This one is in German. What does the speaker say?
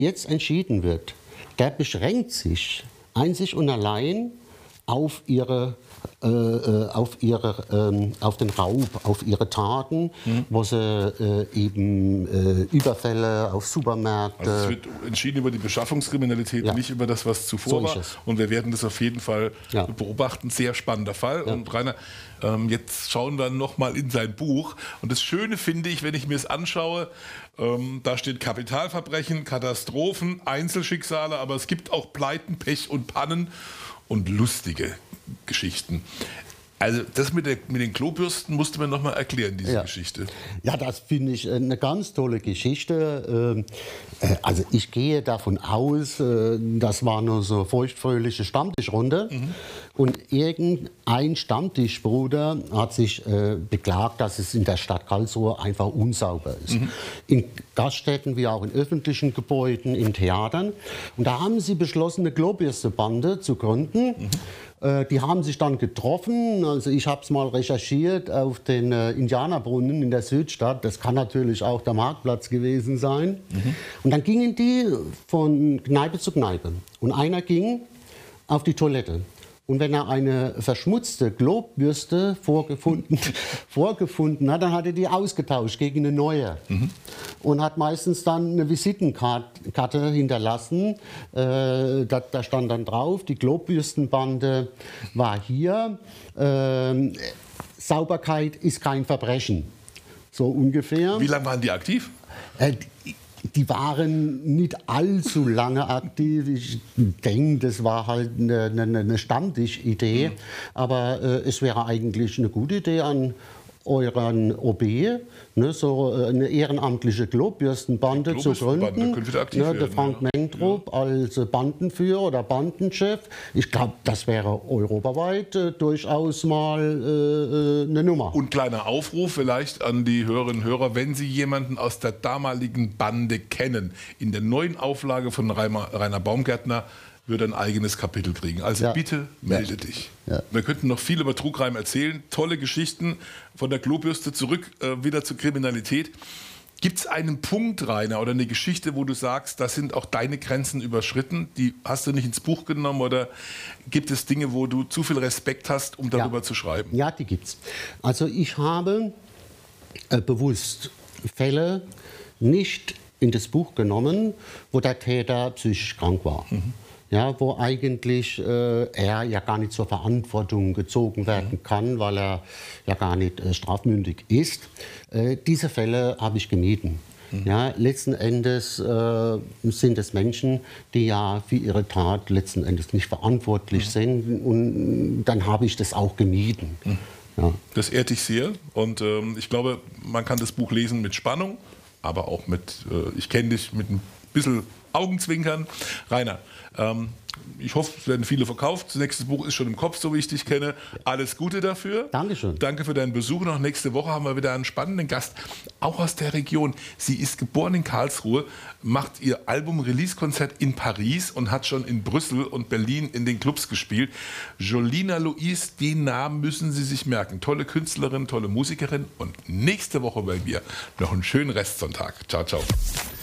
jetzt entschieden wird, der beschränkt sich einzig und allein auf auf den Raub, auf ihre Taten, wo sie eben Überfälle auf Supermärkte. Also es wird entschieden über die Beschaffungskriminalität, Ja. nicht über das, was zuvor So ist war. es. Und wir werden das auf jeden Fall Ja. beobachten. Sehr spannender Fall. Ja. Und Rainer, jetzt schauen wir noch mal in sein Buch. Und das Schöne finde ich, wenn ich mir es anschaue, da steht Kapitalverbrechen, Katastrophen, Einzelschicksale, aber es gibt auch Pleiten, Pech und Pannen und lustige Geschichten. Also das mit den Klobürsten musste man noch mal erklären, diese Ja. Geschichte. Ja, das finde ich eine ganz tolle Geschichte. Also ich gehe davon aus, das war nur so feuchtfröhliche Stammtischrunde. Und irgendein Stammtischbruder hat sich beklagt, dass es in der Stadt Karlsruhe einfach unsauber ist. In Gaststätten wie auch in öffentlichen Gebäuden, in Theatern. Und da haben sie beschlossen, eine Klobürstebande zu gründen. Die haben sich dann getroffen. Also ich habe es mal recherchiert auf den Indianerbrunnen in der Südstadt. Das kann natürlich auch der Marktplatz gewesen sein. Und dann gingen die von Kneipe zu Kneipe. Und einer ging auf die Toilette. Und wenn er eine verschmutzte Klobbürste vorgefunden hat, dann hat er die ausgetauscht gegen eine neue. Und hat meistens dann eine Visitenkarte hinterlassen. Da stand dann drauf, die Klobbürstenbande war hier. Sauberkeit ist kein Verbrechen. So ungefähr. Wie lange waren die aktiv? Die waren nicht allzu lange aktiv. Ich denke, das war halt eine Stammtischidee. Aber es wäre eigentlich eine gute Idee an euren OB, ne, so eine ehrenamtliche Klobbürstenbande zu gründen. Könnte wieder aktiv Ne, der werden, Frank ja. Mentrup als Bandenführer oder Bandenchef. Ich glaube, das wäre europaweit durchaus mal eine Nummer. Und kleiner Aufruf vielleicht an die Hörerinnen und Hörer, wenn Sie jemanden aus der damaligen Bande kennen, in der neuen Auflage von Rainer Baumgärtner wird ein eigenes Kapitel kriegen. Also Ja. bitte melde dich. Ja. Wir könnten noch viel über Trugreim erzählen. Tolle Geschichten von der Klobürste zurück wieder zur Kriminalität. Gibt es einen Punkt, Rainer, oder eine Geschichte, wo du sagst, da sind auch deine Grenzen überschritten? Die hast du nicht ins Buch genommen oder gibt es Dinge, wo du zu viel Respekt hast, um darüber zu schreiben? Ja, die gibt's. Also ich habe bewusst Fälle nicht in das Buch genommen, wo der Täter psychisch krank war. Ja, wo eigentlich er ja gar nicht zur Verantwortung gezogen werden kann, weil er ja gar nicht strafmündig ist. Diese Fälle habe ich gemieden. Ja, letzten Endes sind es Menschen, die ja für ihre Tat letzten Endes nicht verantwortlich sind. Und dann habe ich das auch gemieden. Ja. Das ehrt dich sehr und ich glaube, man kann das Buch lesen mit Spannung, aber auch mit, ich kenne dich, mit ein bisschen Augenzwinkern. Rainer, ich hoffe, es werden viele verkauft. Das nächste Buch ist schon im Kopf, so wie ich dich kenne. Alles Gute dafür. Dankeschön. Danke für deinen Besuch. Noch nächste Woche haben wir wieder einen spannenden Gast, auch aus der Region. Sie ist geboren in Karlsruhe, macht ihr Album-Release-Konzert in Paris und hat schon in Brüssel und Berlin in den Clubs gespielt. Jolina Louise, den Namen müssen Sie sich merken. Tolle Künstlerin, tolle Musikerin und nächste Woche bei mir noch einen schönen Restsonntag. Ciao, ciao.